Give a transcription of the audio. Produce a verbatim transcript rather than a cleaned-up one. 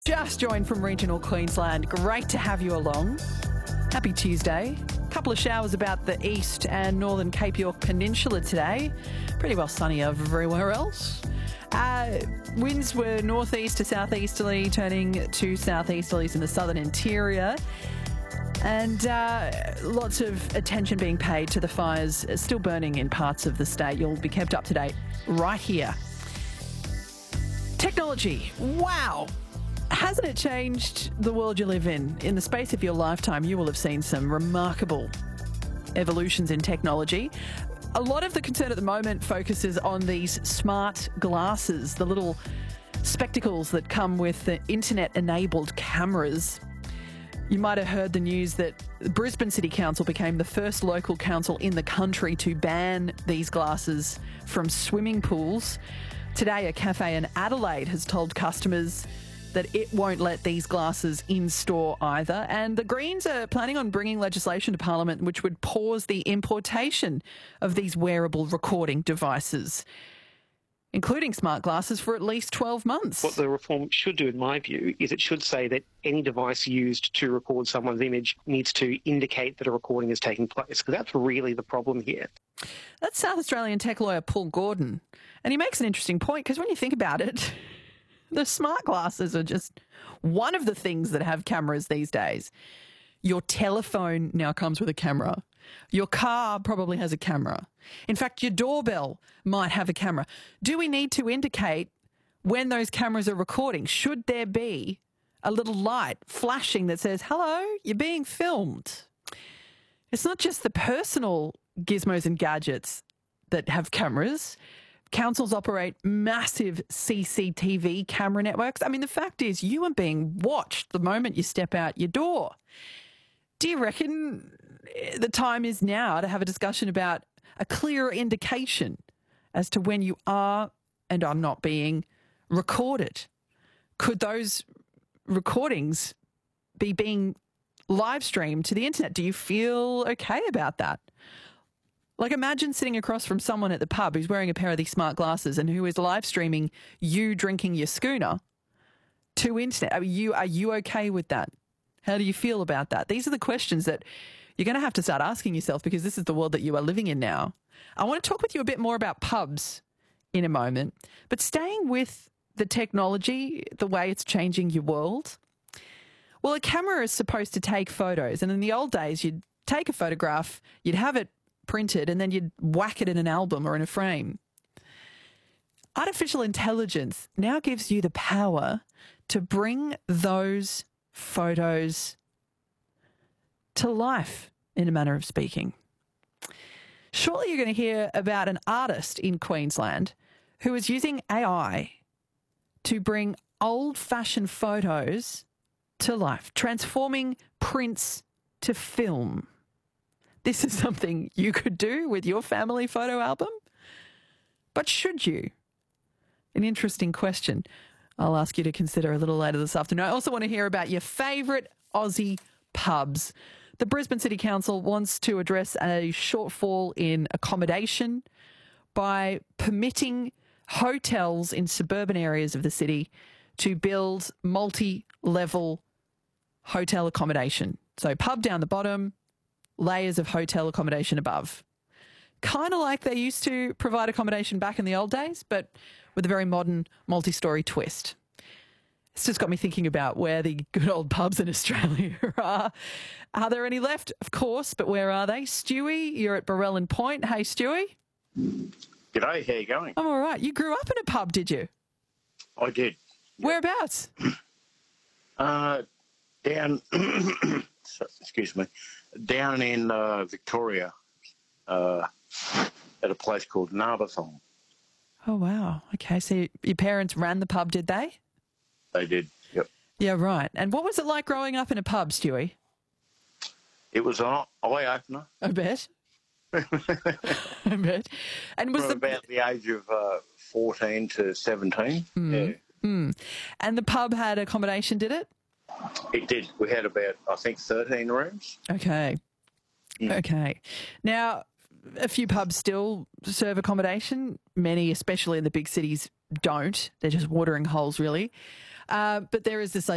Just joined from regional Queensland. Great to have you along. Happy Tuesday. Couple of showers about the east and northern Cape York Peninsula today. Pretty well sunny everywhere else. Uh, winds were northeast to southeasterly, turning to southeasterlies in the southern interior. And uh, lots of attention being paid to the fires still burning in parts of the state. You'll be kept up to date right here. Technology. Wow. Hasn't it changed the world you live in? In the space of your lifetime, you will have seen some remarkable evolutions in technology. A lot of the concern at the moment focuses on these smart glasses, the little spectacles that come with the internet-enabled cameras. You might have heard the news that Brisbane City Council became the first local council in the country to ban these glasses from swimming pools. Today, a cafe in Adelaide has told customers that it won't let these glasses in store either. And the Greens are planning on bringing legislation to Parliament which would pause the importation of these wearable recording devices, including smart glasses, for at least twelve months. What the reform should do, in my view, is it should say that any device used to record someone's image needs to indicate that a recording is taking place, because that's really the problem here. That's South Australian tech lawyer Paul Gordon. And he makes an interesting point, because when you think about it, the smart glasses are just one of the things that have cameras these days. Your telephone now comes with a camera. Your car probably has a camera. In fact, your doorbell might have a camera. Do we need to indicate when those cameras are recording? Should there be a little light flashing that says, hello, you're being filmed? It's not just the personal gizmos and gadgets that have cameras. Councils operate massive C C T V camera networks. I mean, the fact is you are being watched the moment you step out your door. Do you reckon the time is now to have a discussion about a clearer indication as to when you are and are not being recorded? Could those recordings be being live streamed to the internet? Do you feel okay about that? Like, imagine sitting across from someone at the pub who's wearing a pair of these smart glasses and who is live streaming you drinking your schooner to internet. Are you, are you okay with that? How do you feel about that? These are the questions that you're going to have to start asking yourself, because this is the world that you are living in now. I want to talk with you a bit more about pubs in a moment, but staying with the technology, the way it's changing your world. Well, a camera is supposed to take photos, and in the old days, you'd take a photograph, you'd have it printed, and then you'd whack it in an album or in a frame. Artificial intelligence now gives you the power to bring those photos to life, in a manner of speaking. Shortly, you're going to hear about an artist in Queensland who is using A I to bring old-fashioned photos to life, transforming prints to film. This is something you could do with your family photo album, but should you? An interesting question I'll ask you to consider a little later this afternoon. I also want to hear about your favourite Aussie pubs. The Brisbane City Council wants to address a shortfall in accommodation by permitting hotels in suburban areas of the city to build multi-level hotel accommodation. So pub down the bottom, layers of hotel accommodation above. Kind of like they used to provide accommodation back in the old days, but with a very modern multi-storey twist. It's just got me thinking about where the good old pubs in Australia are. Are there any left? Of course, but where are they? Stewie, you're at Barrellan Point. Hey, Stewie. G'day, how you going? I'm all right. You grew up in a pub, did you? I did. Whereabouts? Uh, down, excuse me, down in uh, Victoria, uh, at a place called Narberthon. Oh, wow. Okay, so your parents ran the pub, did they? They did, yep. Yeah, right. And what was it like growing up in a pub, Stewie? It was an eye-opener. I bet. I bet. And was From the... about the age of uh, fourteen to seventeen. Mm. Yeah. Mm. And the pub had accommodation, did it? It did. We had about, I think, thirteen rooms. Okay. Mm. Okay. Now, a few pubs still serve accommodation. Many, especially in the big cities, don't. They're just watering holes, really. Uh, but there is this